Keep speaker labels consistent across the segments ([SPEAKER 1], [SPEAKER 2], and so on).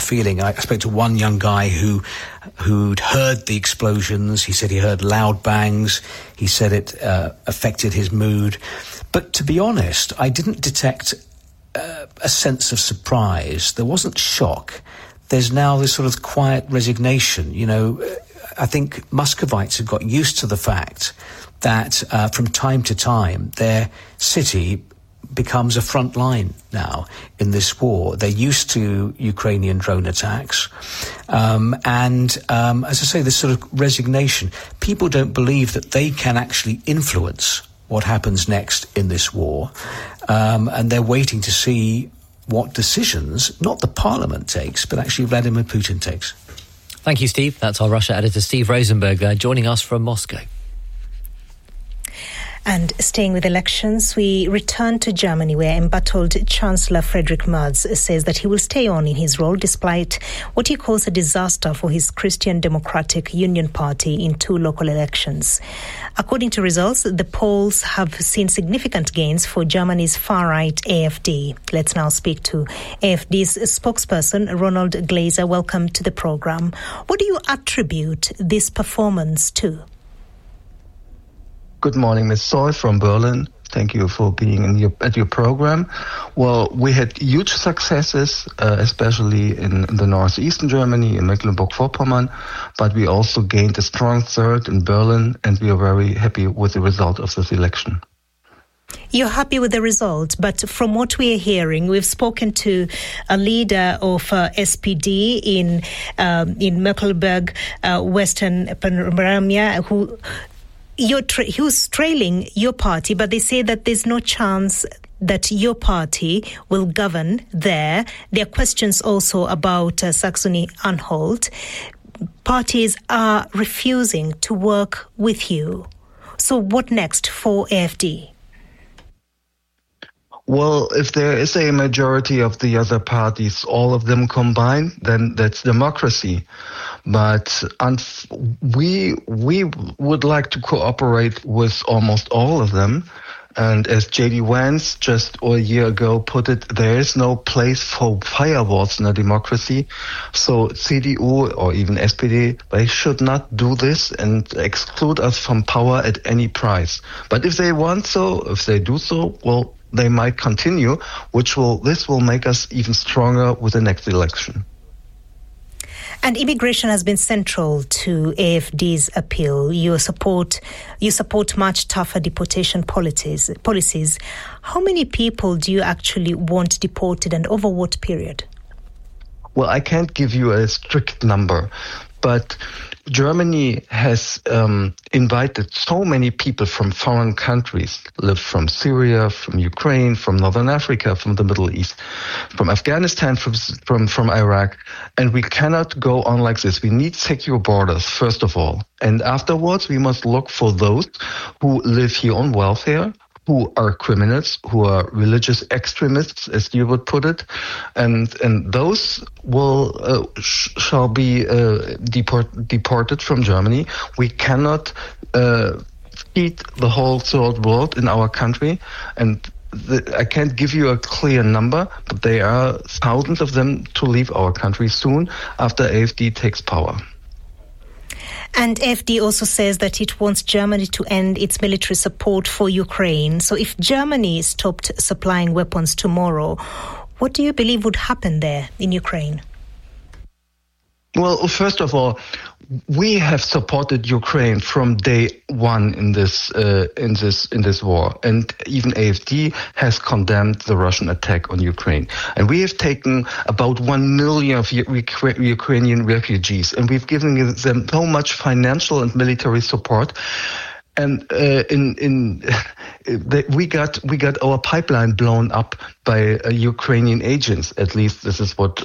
[SPEAKER 1] feeling. I spoke to one young guy who'd heard the explosions. He said he heard loud bangs. He said it affected his mood. But to be honest, I didn't detect a sense of surprise. There wasn't shock. There's now this sort of quiet resignation. You know, I think Muscovites have got used to the fact that from time to time their city becomes a front line now in this war. They're used to Ukrainian drone attacks. As I say, this sort of resignation. People don't believe that they can actually influence what happens next in this war. And they're waiting to see what decisions, not the parliament takes, but actually Vladimir Putin takes.
[SPEAKER 2] Thank you, Steve. That's our Russia editor, Steve Rosenberg, joining us from Moscow.
[SPEAKER 3] And staying with elections, we return to Germany, where embattled Chancellor Friedrich Merz says that he will stay on in his role despite what he calls a disaster for his Christian Democratic Union Party in 2 local elections. According to results, the polls have seen significant gains for Germany's far-right AfD. Let's now speak to AfD's spokesperson, Ronald Glaser. Welcome to the program. What do you attribute this performance to?
[SPEAKER 4] Good morning, Ms. Soy from Berlin. Thank you for being at your program. Well, we had huge successes, especially in the northeastern Germany, in Mecklenburg-Vorpommern, but we also gained a strong third in Berlin, and we are very happy with the result of this election.
[SPEAKER 3] You're happy with the result, but from what we are hearing, we've spoken to a leader of SPD in Mecklenburg, Western Pomerania, who's trailing your party, but they say that there's no chance that your party will govern there. There are questions also about Saxony-Anhalt. Parties are refusing to work with you. So what next for AfD?
[SPEAKER 4] Well, if there is a majority of the other parties, all of them combined, then that's democracy. But we would like to cooperate with almost all of them. And as J.D. Vance just a year ago put it, there is no place for firewalls in a democracy. So CDU or even SPD, they should not do this and exclude us from power at any price. But if they want so, if they do so, well, they might continue, this will make us even stronger with the next election.
[SPEAKER 3] And immigration has been central to AfD's appeal. You support much tougher deportation policies. How many people do you actually want deported, and over what period?
[SPEAKER 4] Well, I can't give you a strict number, but Germany has invited so many people from foreign countries, live from Syria, from Ukraine, from Northern Africa, from the Middle East, from Afghanistan, from Iraq, and we cannot go on like this. We need secure borders, first of all, and afterwards we must look for those who live here on welfare, who are criminals, who are religious extremists, as you would put it, and those will shall be deported from Germany. We cannot feed the whole third world in our country, and I can't give you a clear number, but there are thousands of them to leave our country soon after AfD takes power.
[SPEAKER 3] And AfD also says that it wants Germany to end its military support for Ukraine. So if Germany stopped supplying weapons tomorrow, what do you believe would happen there in Ukraine?
[SPEAKER 4] Well, first of all, we have supported Ukraine from day one in this war, and even AfD has condemned the Russian attack on Ukraine. And we have taken about 1 million of Ukrainian refugees, and we've given them so much financial and military support. And we got our pipeline blown up by Ukrainian agents. At least this is what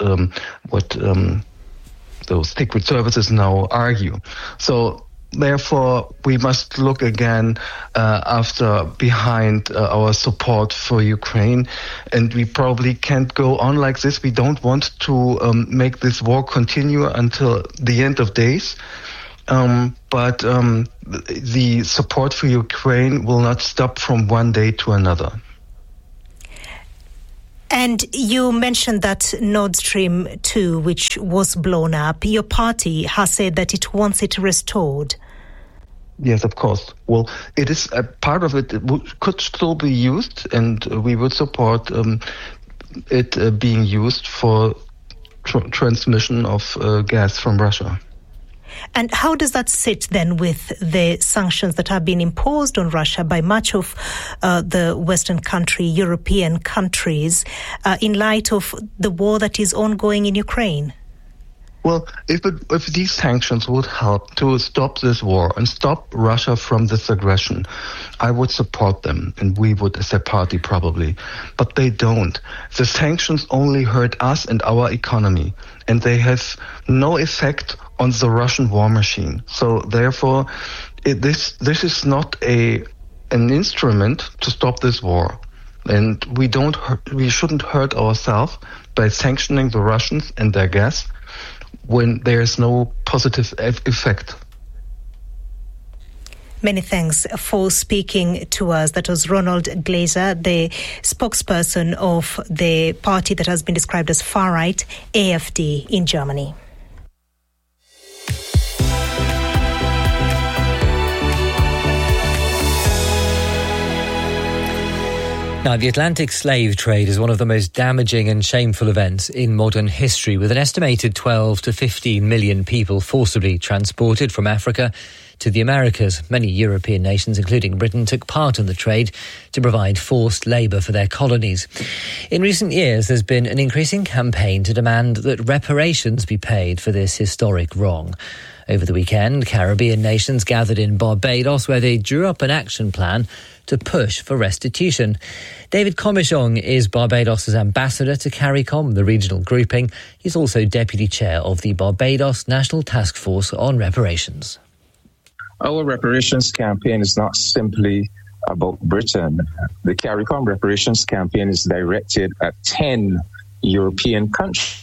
[SPEAKER 4] those secret services now argue. So therefore, we must look again behind our support for Ukraine, and we probably can't go on like this. We don't want to make this war continue until the end of days. But the support for Ukraine will not stop from one day to another.
[SPEAKER 3] And you mentioned that Nord Stream 2, which was blown up, your party has said that it wants it restored.
[SPEAKER 4] Yes, of course. Well, it is a part of it could still be used, and we would support it being used for transmission of gas from Russia.
[SPEAKER 3] And how does that sit then with the sanctions that have been imposed on Russia by much of the Western European countries, in light of the war that is ongoing in Ukraine?
[SPEAKER 4] Well, if these sanctions would help to stop this war and stop Russia from this aggression, I would support them, and we would as a party probably. But they don't. The sanctions only hurt us and our economy, and they have no effect on the Russian war machine. So therefore, this is not an instrument to stop this war. And we shouldn't hurt ourselves by sanctioning the Russians and their gas when there is no positive effect.
[SPEAKER 3] Many thanks for speaking to us. That was Ronald Glazer, the spokesperson of the party that has been described as far-right, AfD, in Germany.
[SPEAKER 2] Now, the Atlantic slave trade is one of the most damaging and shameful events in modern history, with an estimated 12 to 15 million people forcibly transported from Africa to the Americas. Many European nations, including Britain, took part in the trade to provide forced labour for their colonies. In recent years, there's been an increasing campaign to demand that reparations be paid for this historic wrong. Over the weekend, Caribbean nations gathered in Barbados, where they drew up an action plan to push for restitution. David Comichong is Barbados' ambassador to CARICOM, the regional grouping. He's also deputy chair of the Barbados National Task Force on Reparations.
[SPEAKER 5] Our reparations campaign is not simply about Britain. The CARICOM reparations campaign is directed at 10 European countries: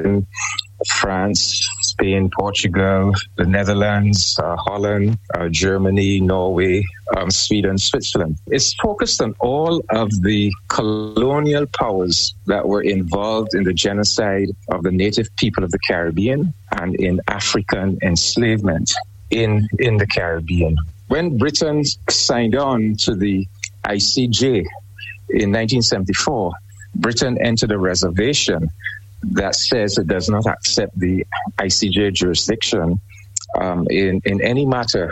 [SPEAKER 5] France, Spain, Portugal, the Netherlands, Holland, Germany, Norway, Sweden, Switzerland. It's focused on all of the colonial powers that were involved in the genocide of the native people of the Caribbean and in African enslavement in the Caribbean. When Britain signed on to the ICJ in 1974, Britain entered a reservation that says it does not accept the ICJ jurisdiction in any matter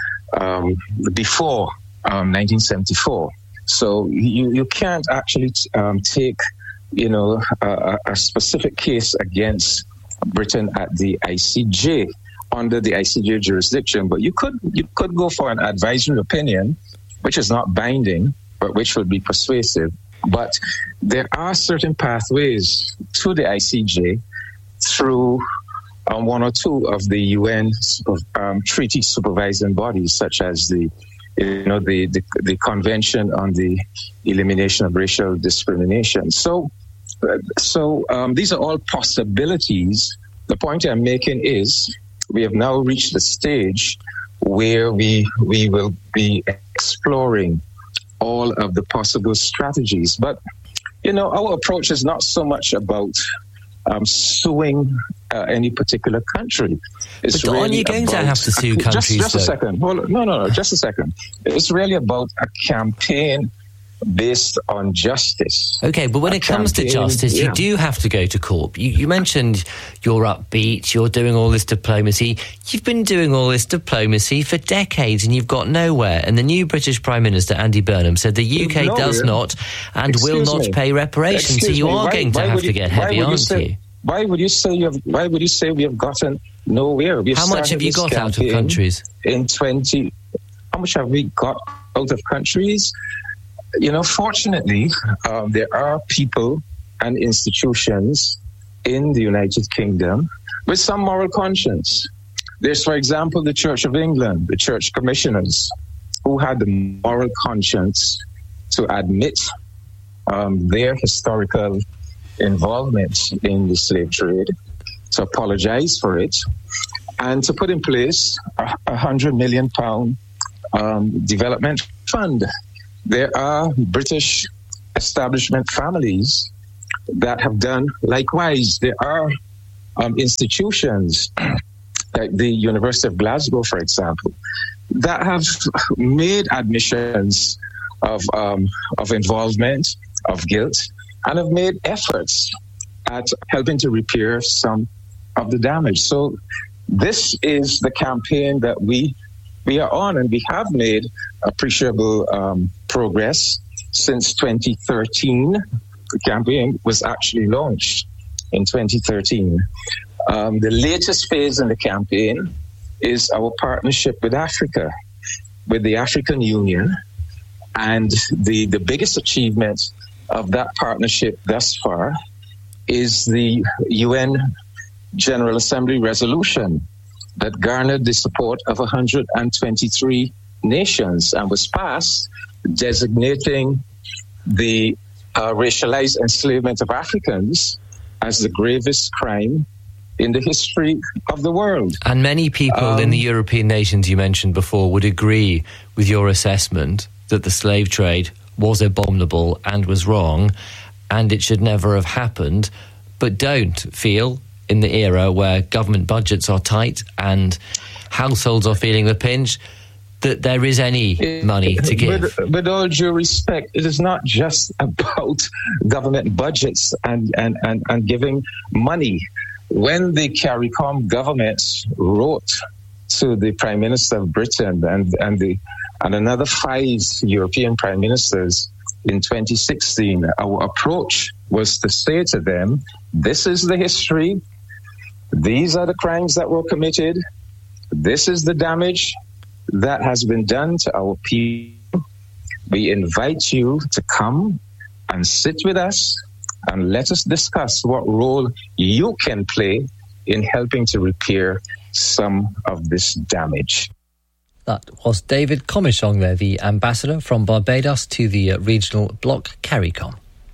[SPEAKER 5] before 1974. So you can't actually take a specific case against Britain at the ICJ under the ICJ jurisdiction, but you could go for an advisory opinion, which is not binding, but which would be persuasive. But there are certain pathways to the ICJ through one or two of the UN treaty supervising bodies, such as the Convention on the Elimination of Racial Discrimination. So these are all possibilities. The point I'm making is we have now reached the stage where we will be exploring all of the possible strategies. But, our approach is not so much about suing any particular country.
[SPEAKER 2] But really aren't you going to have to sue countries?
[SPEAKER 5] Just a second. No, just a second. It's really about a campaign based on justice.
[SPEAKER 2] Okay, but when it comes to justice, you do have to go to court. You mentioned you're upbeat, you're doing all this diplomacy. You've been doing all this diplomacy for decades and you've got nowhere. And the new British Prime Minister, Andy Burnham, said the UK does not and will not pay reparations. So you are going to have to get heavy, aren't you?
[SPEAKER 5] Why would you say we have gotten nowhere?
[SPEAKER 2] How much have you got out of countries?
[SPEAKER 5] How much have we got out of countries? Fortunately, there are people and institutions in the United Kingdom with some moral conscience. There's, for example, the Church of England, the Church Commissioners, who had the moral conscience to admit their historical involvement in the slave trade, to apologize for it, and to put in place £100 million development fund. There are British establishment families that have done likewise. There are institutions like the University of Glasgow, for example, that have made admissions of involvement, of guilt, and have made efforts at helping to repair some of the damage. So this is the campaign that we are on, and we have made appreciable progress since 2013. The campaign was actually launched in 2013. The latest phase in the campaign is our partnership with Africa, with the African Union. And the biggest achievement of that partnership thus far is the UN General Assembly resolution that garnered the support of 123 nations and was passed, designating the racialized enslavement of Africans as the gravest crime in the history of the world.
[SPEAKER 2] And many people in the European nations you mentioned before would agree with your assessment that the slave trade was abominable and was wrong, and it should never have happened, but don't feel, in the era where government budgets are tight and households are feeling the pinch, that there is any money to give.
[SPEAKER 5] With all due respect, it is not just about government budgets and giving money. When the CARICOM government wrote to the Prime Minister of Britain and another 5 European Prime Ministers in 2016, our approach was to say to them, this is the history, these are the crimes that were committed, this is the damage that has been done to our people. We invite you to come and sit with us and let us discuss what role you can play in helping to repair some of this damage.
[SPEAKER 2] That was David Comishong there, the ambassador from Barbados to the regional bloc CARICOM.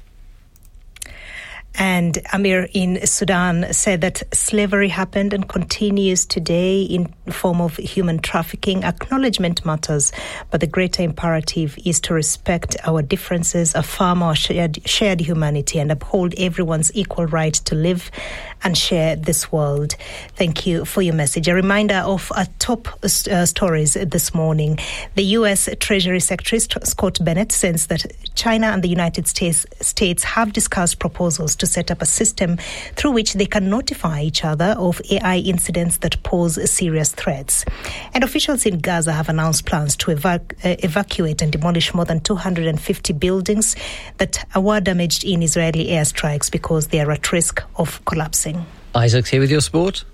[SPEAKER 3] And Amir in Sudan said that slavery happened and continues today in form of human trafficking. Acknowledgement matters, but the greater imperative is to respect our differences, affirm our shared humanity, and uphold everyone's equal right to live and share this world. Thank you for your message. A reminder of our top stories this morning. The U.S. Treasury Secretary Scott Bennett says that China and the United States have discussed proposals to set up a system through which they can notify each other of AI incidents that pose serious threats. And officials in Gaza have announced plans to evacuate and demolish more than 250 buildings that were damaged in Israeli airstrikes because they are at risk of collapsing.
[SPEAKER 2] Isaac's here with your sport.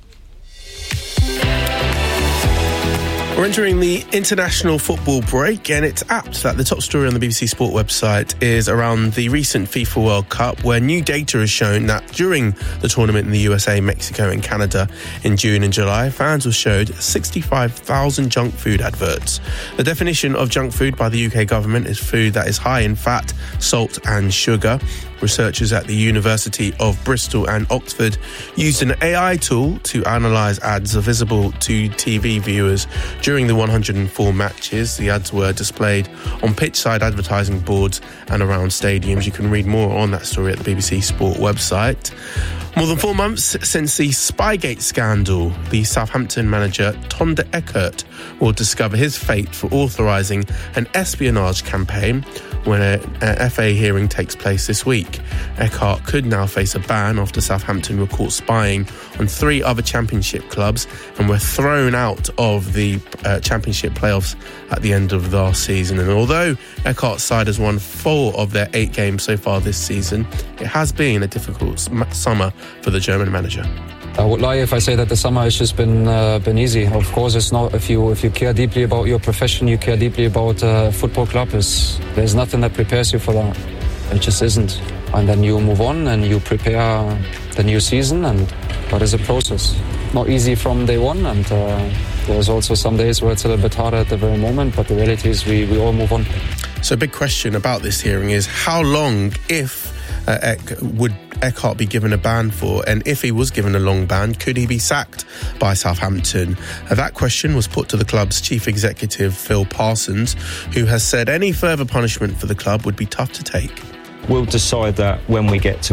[SPEAKER 6] We're entering the international football break, and it's apt that the top story on the BBC Sport website is around the recent FIFA World Cup, where new data has shown that during the tournament in the USA, Mexico and Canada in June and July, fans were showed 65,000 junk food adverts. The definition of junk food by the UK government is food that is high in fat, salt and sugar. Researchers at the University of Bristol and Oxford used an AI tool to analyse ads visible to TV viewers during the 104 matches. The ads were displayed on pitch-side advertising boards and around stadiums. You can read more on that story at the BBC Sport website. More than 4 months since the Spygate scandal, the Southampton manager Tonda Eckert will discover his fate for authorising an espionage campaign when a FA hearing takes place this week. Eckert could now face a ban after Southampton were caught spying on 3 other championship clubs and were thrown out of the championship playoffs at the end of last season. And although Eckert's side has won 4 of their 8 games so far this season, it has been a difficult summer for the German manager.
[SPEAKER 7] I would lie if I say that the summer has just been easy. Of course, it's not. If you care deeply about your profession, you care deeply about a football club. There's nothing that prepares you for that. It just isn't. And then you move on and you prepare the new season. But it's a process. Not easy from day one. And there's also some days where it's a little bit harder at the very moment. But the reality is we all move on.
[SPEAKER 6] So a big question about this hearing is how long, if would Eckert be given a ban for, and if he was given a long ban, could he be sacked by Southampton? That question was put to the club's chief executive, Phil Parsons, who has said any further punishment for the club would be tough to take.
[SPEAKER 8] We'll decide that when we get to it.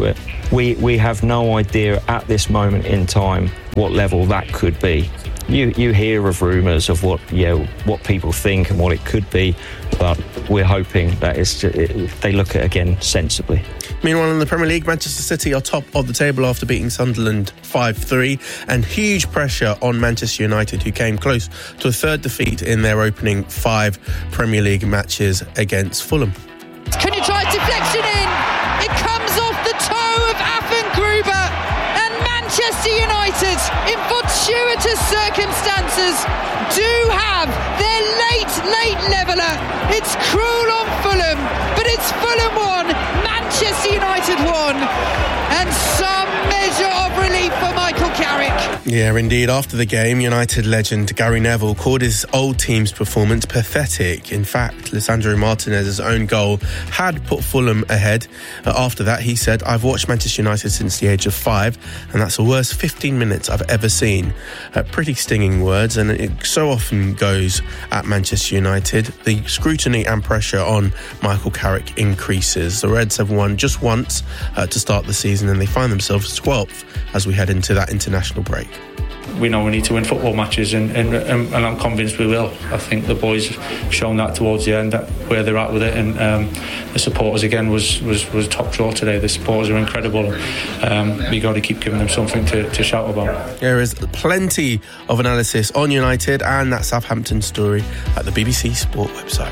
[SPEAKER 8] We have no idea at this moment in time what level that could be. You hear of rumours of what people think and what it could be, but we're hoping that they look at it again sensibly.
[SPEAKER 6] Meanwhile, in the Premier League, Manchester City are top of the table after beating Sunderland 5-3, and huge pressure on Manchester United, who came close to a third defeat in their opening 5 Premier League matches against Fulham.
[SPEAKER 9] Can you try a deflection in? It comes off the toe of Affengruber, and Manchester United, in fortuitous circumstances, do have their late leveller. It's cruel on Fulham, but it's Fulham 1, Manchester United 1, and some measure of relief for Michael Carrick.
[SPEAKER 6] Yeah, indeed. After the game, United legend Gary Neville called his old team's performance pathetic. In fact, Lisandro Martinez's own goal had put Fulham ahead. After that, he said, "I've watched Manchester United since the age of 5, and that's the worst 15 minutes I've ever seen." Pretty stinging words, and it so often goes at Manchester United. The scrutiny and pressure on Michael Carrick increases. The Reds have won just once to start the season, and they find themselves 12th as we head into that international break.
[SPEAKER 10] We know we need to win football matches, and I'm convinced we will. I think the boys have shown that towards the end, that where they're at with it, and the supporters again was top draw today. The supporters are incredible. We got to keep giving them something to shout about.
[SPEAKER 6] There is plenty of analysis on United and that Southampton story at the BBC Sport website.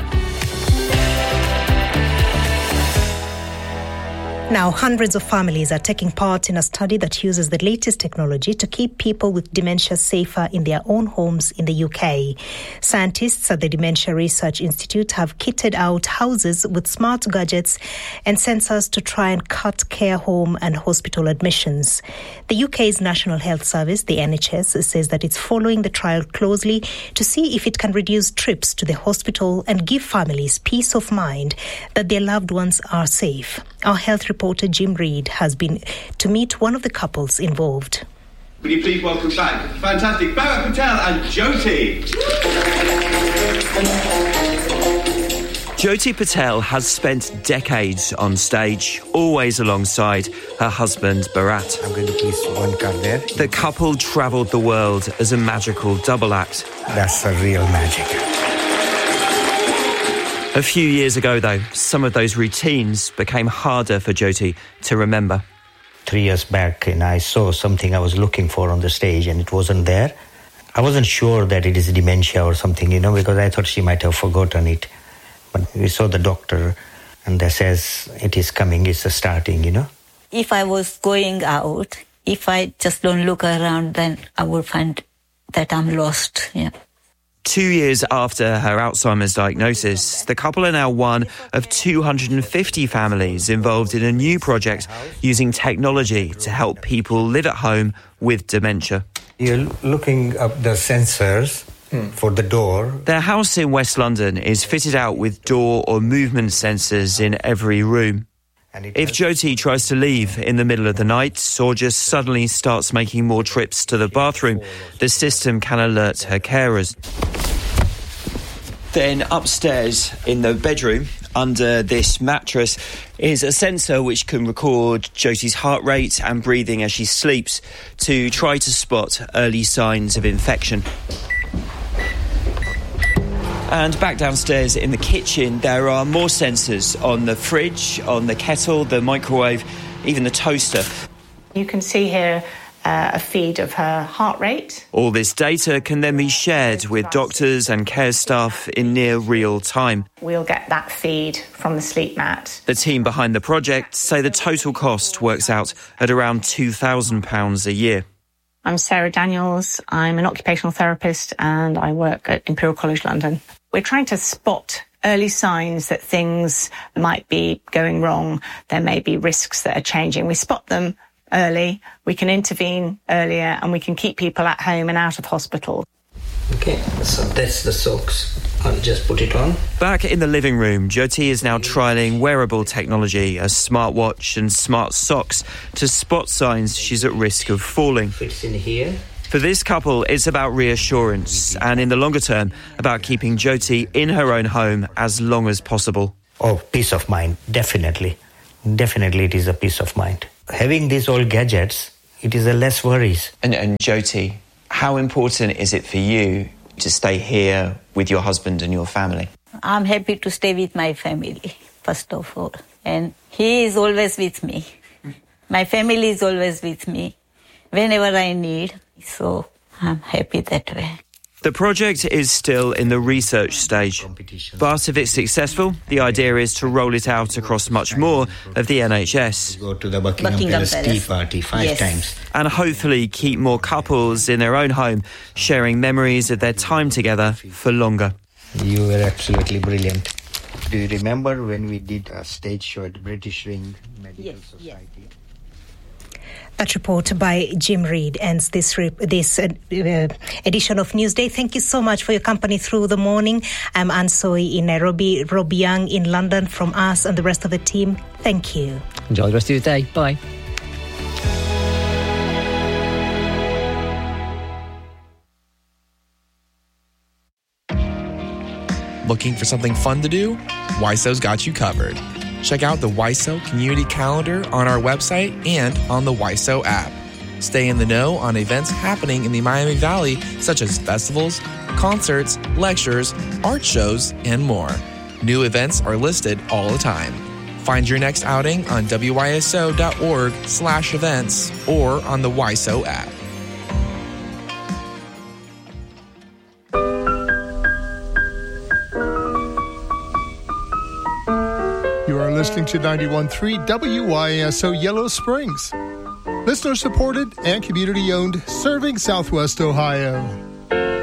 [SPEAKER 3] Now, hundreds of families are taking part in a study that uses the latest technology to keep people with dementia safer in their own homes in the UK. Scientists at the Dementia Research Institute have kitted out houses with smart gadgets and sensors to try and cut care home and hospital admissions. The UK's National Health Service, the NHS, says that it's following the trial closely to see if it can reduce trips to the hospital and give families peace of mind that their loved ones are safe. Our health reporter Jim Reid has been to meet one of the couples involved.
[SPEAKER 11] Will you please welcome back fantastic Bharat Patel and Jyoti.
[SPEAKER 12] Jyoti Patel has spent decades on stage, always alongside her husband Bharat.
[SPEAKER 13] I'm going to place one card there.
[SPEAKER 12] The couple travelled the world as a magical double act.
[SPEAKER 13] That's the real magic.
[SPEAKER 12] A few years ago, though, some of those routines became harder for Jyoti to remember.
[SPEAKER 13] 3 years back, and I saw something I was looking for on the stage, and it wasn't there. I wasn't sure that it is dementia or something, because I thought she might have forgotten it. But we saw the doctor, and they says it is coming, it's starting,
[SPEAKER 14] If I was going out, if I just don't look around, then I would find that I'm lost,
[SPEAKER 12] 2 years after her Alzheimer's diagnosis, the couple are now one of 250 families involved in a new project using technology to help people live at home with dementia.
[SPEAKER 13] You're looking up the sensors for the door.
[SPEAKER 12] Their house in West London is fitted out with door or movement sensors in every room. If Jyoti tries to leave in the middle of the night or just suddenly starts making more trips to the bathroom, the system can alert her carers. Then upstairs in the bedroom, under this mattress, is a sensor which can record Jyoti's heart rate and breathing as she sleeps to try to spot early signs of infection. And back downstairs in the kitchen, there are more sensors on the fridge, on the kettle, the microwave, even the toaster.
[SPEAKER 15] You can see here a feed of her heart rate.
[SPEAKER 12] All this data can then be shared with doctors and care staff in near real time.
[SPEAKER 15] We'll get that feed from the sleep mat.
[SPEAKER 12] The team behind the project say the total cost works out at around £2,000 a year.
[SPEAKER 15] I'm Sarah Daniels. I'm an occupational therapist and I work at Imperial College London. We're trying to spot early signs that things might be going wrong. There may be risks that are changing. We spot them early, we can intervene earlier, and we can keep people at home and out of hospital.
[SPEAKER 13] Okay, so that's the socks. I'll just put it on.
[SPEAKER 12] Back in the living room, Jyoti is now trialling wearable technology, a smartwatch and smart socks, to spot signs she's at risk of falling.
[SPEAKER 13] Fits in here.
[SPEAKER 12] For this couple, it's about reassurance and, in the longer term, about keeping Jyoti in her own home as long as possible.
[SPEAKER 13] Oh, peace of mind, definitely. Definitely it is a peace of mind. having these old gadgets, it is a less worries.
[SPEAKER 12] And Jyoti, how important is it for you to stay here with your husband and your family?
[SPEAKER 14] I'm happy to stay with my family, first of all. And he is always with me. My family is always with me whenever I need. So I'm happy that way.
[SPEAKER 12] The project is still in the research stage, but if it's successful, the idea is to roll it out across much more of the NHS.
[SPEAKER 13] Go to the Buckingham Palace tea party 5 times.
[SPEAKER 12] And hopefully keep more couples in their own home, sharing memories of their time together for longer.
[SPEAKER 13] You were absolutely brilliant. Do you remember when we did a stage show at British Ring Medical Society?
[SPEAKER 3] That report by Jim Reid ends this edition of Newsday. Thank you so much for your company through the morning. I'm Ann Soy in Nairobi, Rob Young in London. From us and the rest of the team, thank you.
[SPEAKER 2] Enjoy the rest of your day. Bye.
[SPEAKER 16] Looking for something fun to do? WISO's got you covered. Check out the WISO Community Calendar on our website and on the WISO app. Stay in the know on events happening in the Miami Valley, such as festivals, concerts, lectures, art shows, and more. New events are listed all the time. Find your next outing on WISO.org/events or on the WISO app.
[SPEAKER 17] You are listening to 91.3 WISO Yellow Springs. Listener supported and community owned, serving Southwest Ohio.